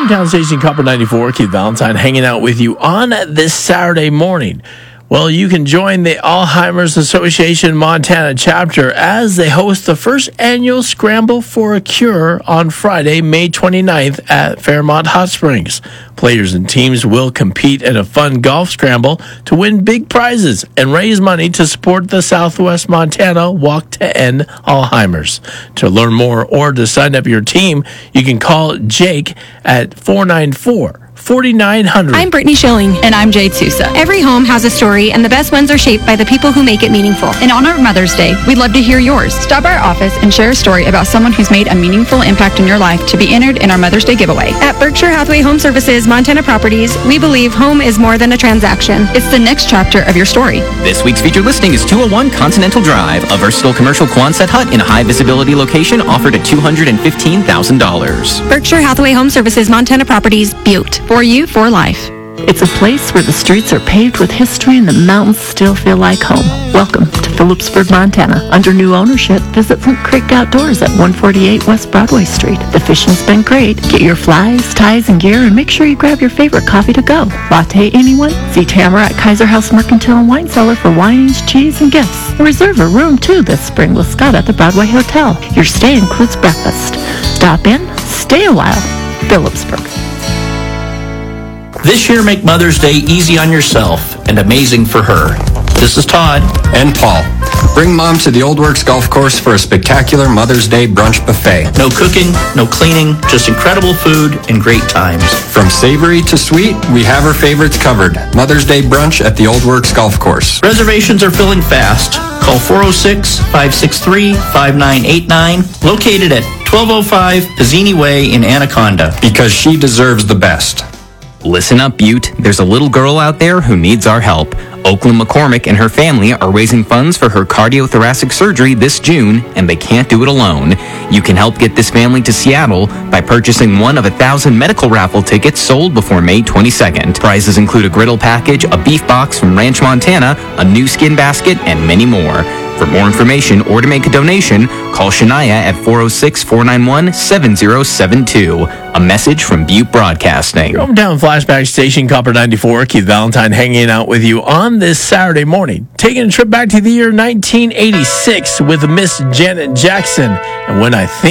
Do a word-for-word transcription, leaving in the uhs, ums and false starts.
Hometown Station Copper ninety-four, Keith Valentine hanging out with you on this Saturday morning. Well, you can join the Alzheimer's Association Montana chapter as they host the first annual Scramble for a Cure on Friday, May twenty-ninth at Fairmont Hot Springs. Players and teams will compete in a fun golf scramble to win big prizes and raise money to support the Southwest Montana Walk to End Alzheimer's. To learn more or to sign up your team, you can call Jake at four nine four, four nine zero zero. I'm Brittany Schilling. And I'm Jade Sousa. Every home has a story, and the best ones are shaped by the people who make it meaningful. In honor of Mother's Day, we'd love to hear yours. Stop by our office and share a story about someone who's made a meaningful impact in your life to be entered in our Mother's Day giveaway. At Berkshire Hathaway Home Services, Montana Properties, we believe home is more than a transaction. It's the next chapter of your story. This week's featured listing is two oh one Continental Drive, a versatile commercial Quonset hut in a high-visibility location offered at two hundred fifteen thousand dollars. Berkshire Hathaway Home Services, Montana Properties, Butte. For you, for life. It's a place where the streets are paved with history and the mountains still feel like home. Welcome to Phillipsburg, Montana. Under new ownership, visit Flint Creek Outdoors at one forty-eight West Broadway Street. The fishing's been great. Get your flies, ties, and gear, and make sure you grab your favorite coffee to go. Latte, anyone? See Tamara at Kaiser House Mercantile and Wine Cellar for wines, cheese, and gifts. And reserve a room, too, this spring with Scott at the Broadway Hotel. Your stay includes breakfast. Stop in, stay a while. Phillipsburg. This year, make Mother's Day easy on yourself and amazing for her. This is Todd. And Paul. Bring Mom to the Old Works Golf Course for a spectacular Mother's Day brunch buffet. No cooking, no cleaning, just incredible food and great times. From savory to sweet, we have her favorites covered. Mother's Day brunch at the Old Works Golf Course. Reservations are filling fast. Call four oh six, five six three, five nine eight nine, located at twelve oh five Pizzini Way in Anaconda. Because she deserves the best. Listen up, Butte. There's a little girl out there who needs our help. Oakland McCormick and her family are raising funds for her cardiothoracic surgery this June, and they can't do it alone. You can help get this family to Seattle by purchasing one of a thousand medical raffle tickets sold before May twenty-second. Prizes include a griddle package, a beef box from Ranch Montana, a new skin basket, and many more. For more information or to make a donation, call Shania at four oh six, four nine one, seven oh seven two. A message from Butte Broadcasting. Your hometown flashback station, Copper ninety-four, Keith Valentine hanging out with you on this Saturday morning. Taking a trip back to the year nineteen eighty-six with Miss Janet Jackson. And when I think